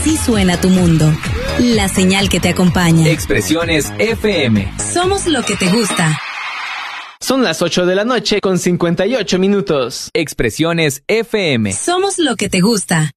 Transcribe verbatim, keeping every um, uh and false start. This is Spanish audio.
Así suena tu mundo. La señal que te acompaña. Expresiones F M. Somos lo que te gusta. Son las ocho de la noche con cincuenta y ocho minutos. Expresiones F M. Somos lo que te gusta.